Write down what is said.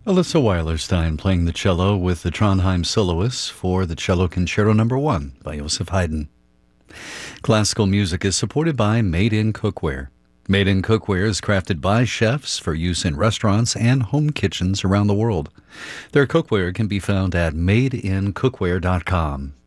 Alyssa Weilerstein playing the cello with the Trondheim Soloists for the Cello Concerto No. 1 by Joseph Haydn. Classical music is supported by Made in Cookware. Made in Cookware is crafted by chefs for use in restaurants and home kitchens around the world. Their cookware can be found at madeincookware.com.